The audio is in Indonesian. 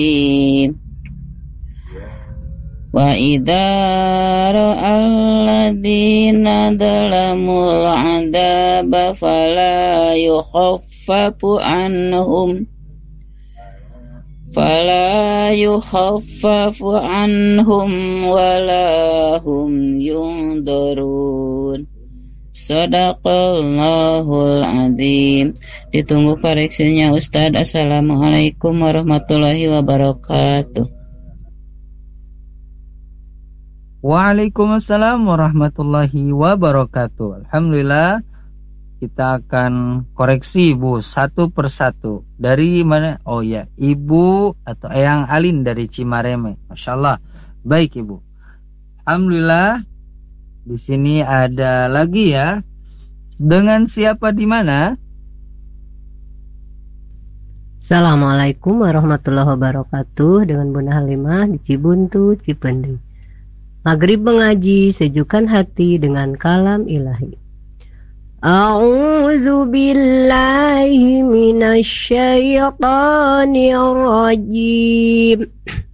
Wa idza ra'al ladzina zalamul 'adzaba fala yukhaffafu anhum wala hum yunzarun. Shadaqallahul adzim. Ditunggu koreksinya Ustaz. Assalamualaikum warahmatullahi wabarakatuh. Waalaikumsalam warahmatullahi wabarakatuh. Alhamdulillah, kita akan koreksi Ibu satu persatu. Dari mana? Oh ya, Ibu atau Eyang Alin dari Cimareme. Masya Allah. Baik Ibu. Alhamdulillah, di sini ada lagi ya. Dengan siapa di mana? Assalamualaikum warahmatullahi wabarakatuh. Dengan Bunda Halimah di Cibuntu, Cipendi. Maghrib mengaji, sejukkan hati dengan kalam ilahi. A'udzu billahi minasy syaithanir rajim.